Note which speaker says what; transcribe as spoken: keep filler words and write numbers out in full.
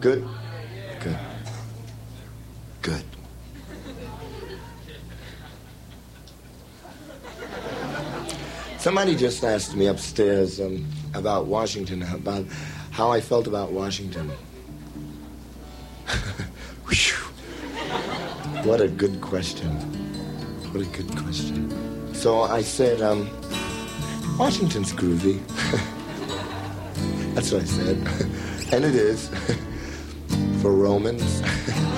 Speaker 1: Good? Good. Good. Somebody just asked me upstairs um, about Washington, about how I felt about Washington. What a good question. What a good question. So I said, um, Washington's groovy. That's what I said. And it is. For Romans.